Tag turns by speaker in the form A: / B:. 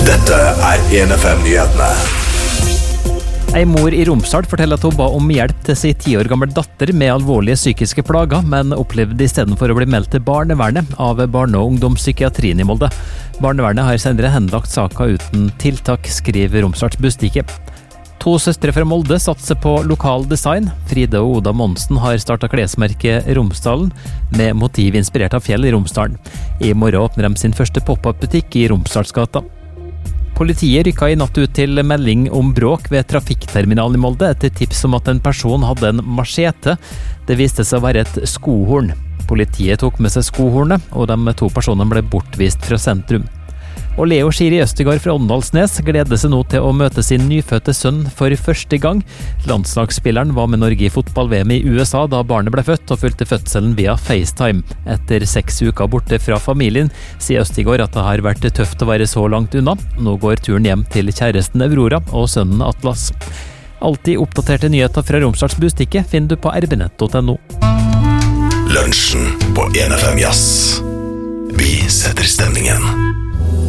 A: Dette 1FM-nyhetene.
B: Ei mor I Romsdal forteller at hun ba om hjelp til sin 10 år gammel datter med alvorlige psykiske plager, men opplevde I stedet for å bli meldt til barnevernet av barne- og ungdomspsykiatrien I Molde. Barnevernet har senere henlagt saka uten tiltak, skriver Romsdals Budstikke. 2 søstre fra Molde satser på lokal design. Fride og Oda Monsen har startet klesmerket Romsdalen, med motiv inspirert av fjell I Romsdalen. I morgen åpner de sin første pop-up-butikk I Romsdalsgata. Politiet rykket I natt ut til melding om bråk ved trafikkterminalen I Molde etter tips om at en person hadde en machete. Det viste seg å være et skohorn. Politiet tok med seg skohornet, og de 2 personene ble bortvist fra sentrum. Og Leo Skiri Østegård fra Åndalsnes gleder seg nå til å møte sin nyfødte sønn for første gang. Landslagsspilleren var med Norge I fotball-VM I USA da barnet ble født, og fulgte fødselen via FaceTime. Etter 6 uker borte fra familien, sier Østegård at det har vært tøft å være så langt unna. Nå går turen hjem til kjæresten Aurora og sønnen Atlas. Alltid oppdaterte nyheter fra Romsdals Budstikke finner du på rbnett.no.
A: Lunsjen på 1FM Jazz. Vi setter stemningen.